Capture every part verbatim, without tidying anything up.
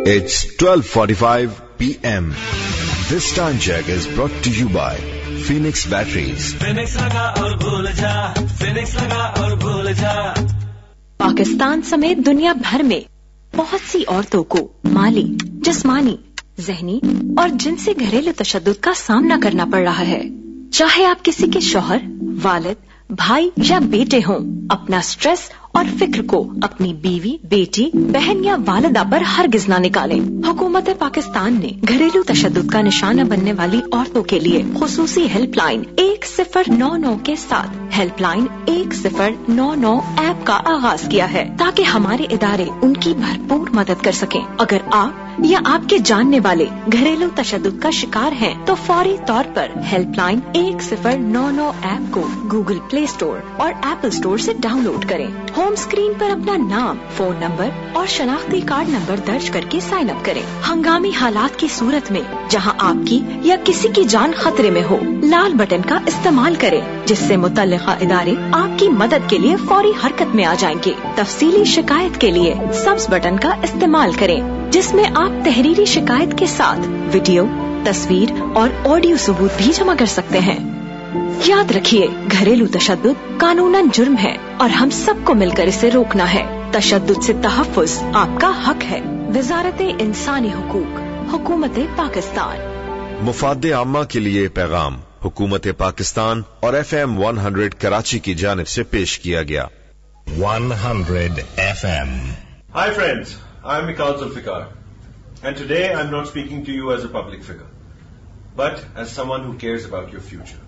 It's twelve forty-five p m. This time check is brought to you by Phoenix Batteries. Phoenix लगा और भूल जा, Phoenix लगा और भूल जा। पाकिस्तान समेत दुनिया भर में बहुत सी औरतों को माली, जिस्मानी, ज़हनी और जिनसी घरेलू तशद्दुद का सामना करना पड़ रहा है। चाहे आप किसी के शौहर, वालिद, भाई या बेटे हों, अपना स्ट्रेस और फिक्र को अपनी बीवी, बेटी, बहन या वालिदा पर हरगिज ना निकालें। हुकूमत पाकिस्तान ने घरेलू तशद्दुद का निशाना बनने वाली औरतों के लिए खुसूसी हेल्पलाइन एक सिफर नौ नौ के साथ हेल्पलाइन एक सिफर नौ नौ ऐप का आगाज किया है, ताकि हमारे इदारे उनकी भरपूर मदद कर सकें। अगर आप या आपके जानने वाले घरेलू तशद्दुद का शिकार हैं, तो फौरी तौर पर हेल्पलाइन एक सिफर नौ नौ ऐप को गूगल प्ले स्टोर और एप्पल स्टोर से डाउनलोड करें। होम स्क्रीन पर अपना नाम, फोन नंबर और शनाख्ती कार्ड नंबर दर्ज करके साइन अप करें। हंगामी हालात की सूरत में जहां आपकी या किसी की जान खतरे में हो, लाल बटन का इस्तेमाल करें, जिससे मुतल्लिका इदारे आपकी मदद के लिए फौरी हरकत में आ जाएंगे। तफसीली शिकायत के लिए सब्ज बटन का इस्तेमाल करें, जिसमें आप तहरीरी शिकायत के साथ वीडियो, तस्वीर और ऑडियो सबूत भी जमा कर सकते हैं। याद रखिए, घरेलू तशद्दुद कानूनन जुर्म है और हम सबको मिलकर इसे रोकना है। तशद्दुद से तहफ़्फ़ुज़ आपका हक है। वज़ारत इंसानी हुकूक, हुकूमत पाकिस्तान। मुफाद आम्मा के लिए पैगाम हुकूमत पाकिस्तान और F M one hundred Karachi की जानिब से पेश किया गया। one hundred F M. Hi friends, I'm Mikal Zulfikar, and today I'm not speaking to you as a public figure, but as someone who cares about your future.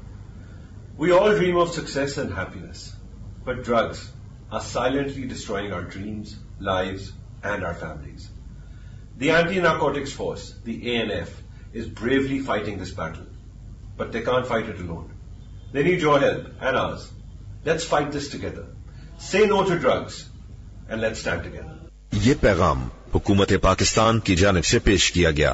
We all dream of success and happiness, but drugs are silently destroying our dreams, lives, and our families. The Anti-Narcotics Force, the A N F, is bravely fighting this battle, but they can't fight it alone. They need your help and ours. Let's fight this together. Say no to drugs, and let's stand together. ये पैगाम हुकूमत पाकिस्तान की जानिब से पेश किया गया।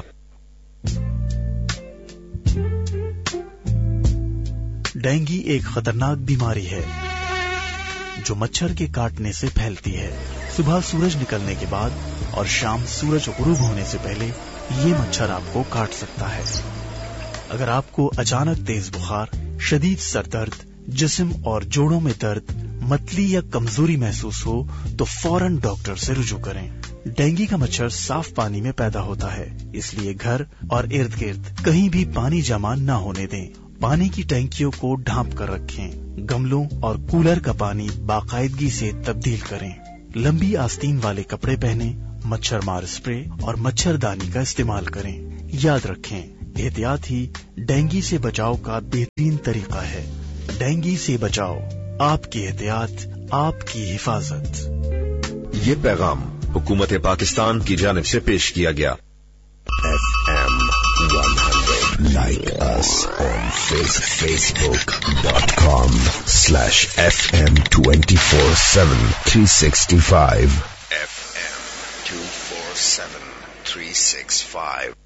Dengue एक खतरनाक बीमारी है जो मच्छर के काटने से फैलती है। सुबह सूरज निकलने के बाद और शाम सूरज गुरूब होने से पहले ये मच्छर आपको काट सकता है। अगर आपको अचानक तेज बुखार, शदीद सर दर्द, जिस्म और जोड़ों में दर्द, मतली या कमजोरी महसूस हो, तो फौरन डॉक्टर से रुजू करें। डेंगू का मच्छर साफ पानी में पैदा होता है, इसलिए घर और इर्द गिर्द कहीं भी पानी जमा न होने दें। पानी की टैंकियों को ढांप कर रखें। गमलों और कूलर का पानी बाकायदगी से तब्दील करें। लंबी आस्तीन वाले कपड़े पहने, मच्छर मार स्प्रे और मच्छरदानी का इस्तेमाल करें। याद रखें, एहतियात ही डेंगू से बचाव का बेहतरीन तरीका है। डेंगू से बचाओ, आपकी एहतियात, आपकी हिफाजत। ये पैगाम हुकूमत पाकिस्तान की जानिब से पेश किया गया। F M one hundred. Like us on Facebook dot com slash F M twenty-four seven three sixty-five. F M two four seven three six five.